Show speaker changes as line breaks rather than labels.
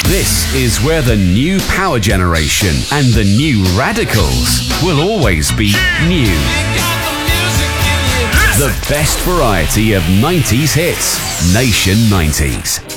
This is where the new power generation and the new radicals will always be new. The best variety of 90s hits. Nation 90s.